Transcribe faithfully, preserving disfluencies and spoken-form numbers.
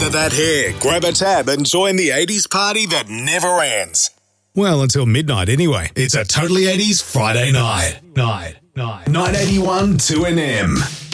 of that hair, grab a tab and join the eighties party that never ends. Well, until midnight anyway. It's a Totally eighties Friday night. Night. Night. nine eighty-one two N M.